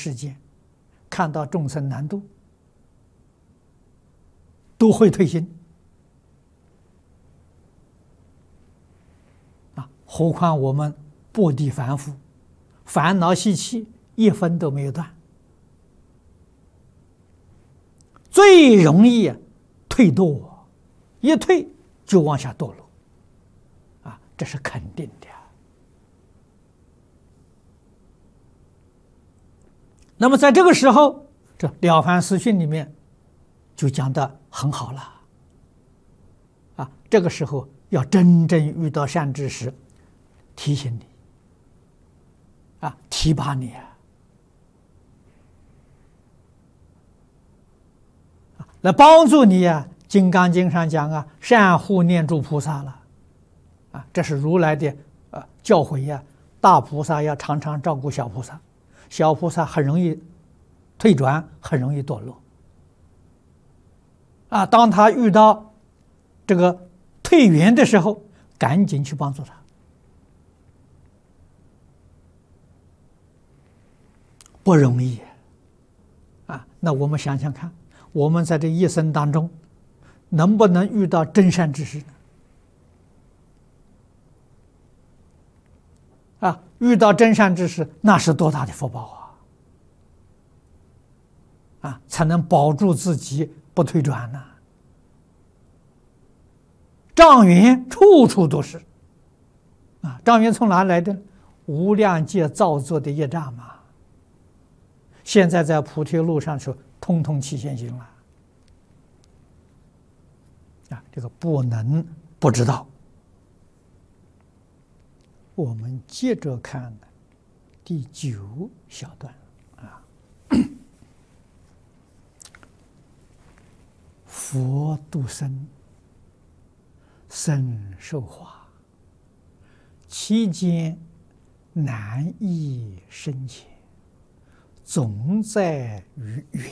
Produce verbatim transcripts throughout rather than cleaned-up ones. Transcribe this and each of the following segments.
世间，看到众生难度，都会退心啊！何况我们薄地凡夫，烦恼习气一分都没有断，最容易退堕，一退就往下堕落啊！这是肯定的。那么在这个时候，这《了凡四训》里面就讲得很好了啊！这个时候要真正遇到善知识，提醒你啊，提拔你啊，来帮助你啊。《金刚经》上讲啊，善护念诸菩萨了啊，这是如来的呃教诲呀。大菩萨要常常照顾小菩萨。小菩萨很容易退转，很容易堕落啊！当他遇到这个退缘的时候，赶紧去帮助他不容易啊！那我们想想看，我们在这一生当中，能不能遇到真善知识呢？啊，遇到真善知识，那是多大的福报啊！啊，才能保住自己不退转呢。障缘处处都是，啊，障缘从哪来的？无量劫造作的业障嘛。现在在菩提路上说，通通起现行了。啊，这个不能不知道。我们接着看第九小段啊，佛度生，生受化，其间难易深浅，总在于缘。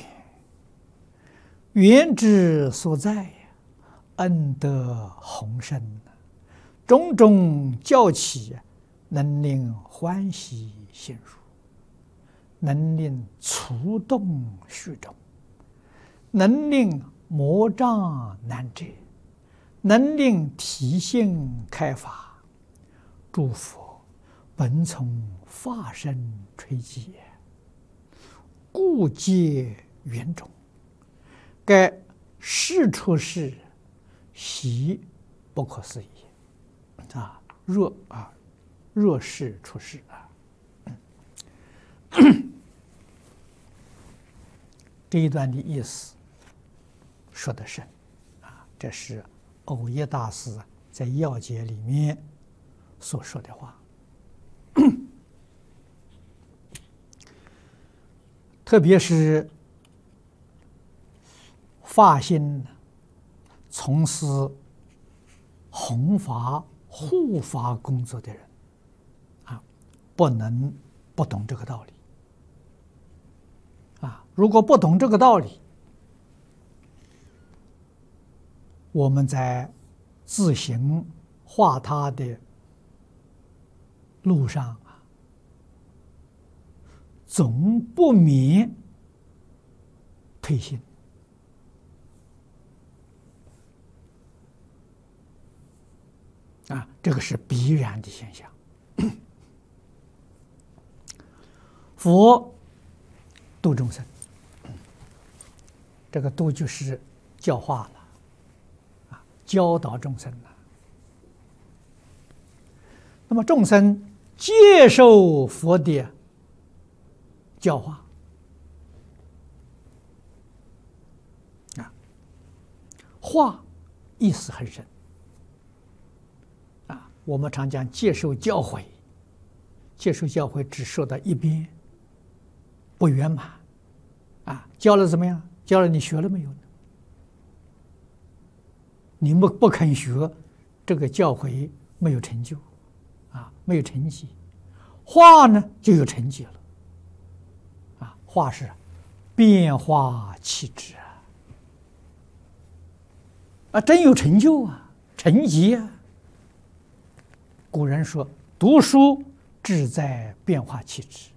缘之所在，恩德宏深，种种教起，能令欢喜心入，能令触动虚中，能令魔障难遮，能令体性开发。诸佛本从法身垂寂，故皆缘种。该事出世，习不可思议啊！若啊。若是出世啊，这一段的意思说得深啊，这是藕益大师在要解里面所说的话。特别是发心从事弘法护法工作的人，不能不懂这个道理啊！如果不懂这个道理，我们在自行化他的路上啊，总不免退心啊，这个是必然的现象。佛度众生，这个度就是教化了，啊，教导众生了。那么众生接受佛的教化，啊，化意思很深，啊，我们常讲接受教诲，接受教诲只说到一边。不圆满啊！教了怎么样？教了你学了没有呢？你们不肯学，这个教诲没有成就啊，没有成绩。化呢就有成绩了啊！化是变化气质啊，啊，真有成就啊，成绩啊。古人说，读书志在变化气质。